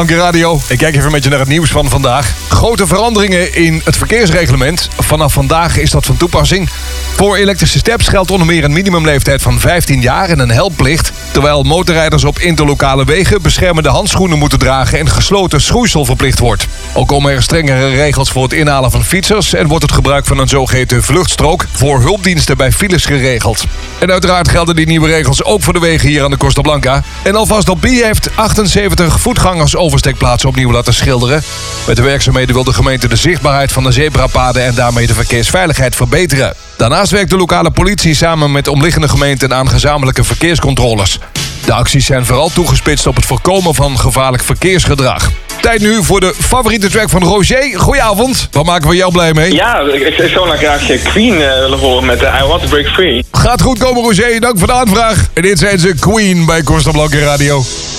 Radio. Ik kijk even met je naar het nieuws van vandaag. Grote veranderingen in het verkeersreglement. Vanaf vandaag is dat van toepassing. Voor elektrische steps geldt onder meer een minimumleeftijd van 15 jaar en een helmplicht. Terwijl motorrijders op interlokale wegen beschermende handschoenen moeten dragen en gesloten schoeisel verplicht wordt. Ook komen er strengere regels voor het inhalen van fietsers en wordt het gebruik van een zogeheten vluchtstrook voor hulpdiensten bij files geregeld. En uiteraard gelden die nieuwe regels ook voor de wegen hier aan de Costa Blanca. En alvast op Bie heeft 78 voetgangersoverstekplaatsen opnieuw laten schilderen. Met de werkzaamheden wil de gemeente de zichtbaarheid van de zebrapaden en daarmee de verkeersveiligheid verbeteren. Daarnaast werkt de lokale politie samen met omliggende gemeenten aan gezamenlijke verkeerscontroles. De acties zijn vooral toegespitst op het voorkomen van gevaarlijk verkeersgedrag. Tijd nu voor de favoriete track van Roger. Goedenavond. Wat maken we jou blij mee? Ja, ik zou nou graag Queen willen horen met I Want to Break Free. Gaat goed komen, Roger. Dank voor de aanvraag. En dit zijn ze, Queen bij Costa Blanca Radio.